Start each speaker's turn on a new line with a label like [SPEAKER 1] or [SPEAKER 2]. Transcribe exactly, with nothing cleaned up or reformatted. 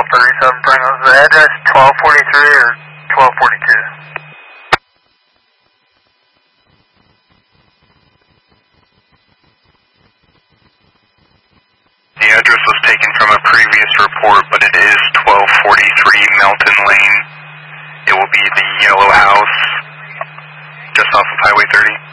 [SPEAKER 1] thirty-seven Pringles. The address twelve forty-three or twelve forty-two?
[SPEAKER 2] The address was taken from a previous report, but it is twelve forty-three Mountain Lane. It will be the yellow house just off of Highway thirty.